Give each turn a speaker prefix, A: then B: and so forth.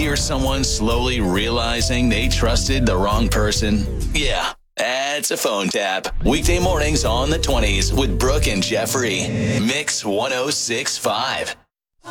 A: hear someone slowly realizing they trusted the wrong person? Yeah, that's a phone tap. Weekday mornings on the 20s with Brooke and Jeffrey. Mix 106.5.